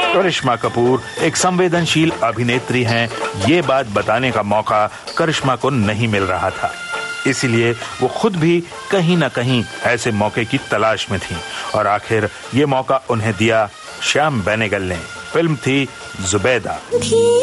करिश्मा कपूर एक संवेदनशील अभिनेत्री हैं, ये बात बताने का मौका करिश्मा को नहीं मिल रहा था। इसीलिए वो खुद भी कहीं न कहीं ऐसे मौके की तलाश में थी और आखिर ये मौका उन्हें दिया श्याम बेनेगल ने। फिल्म थी जुबैदा।